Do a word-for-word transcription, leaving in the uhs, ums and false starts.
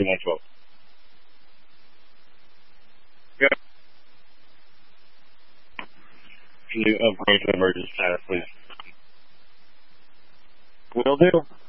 three nine twelve. Yep. Can you upgrade to emergency status, please? Will do.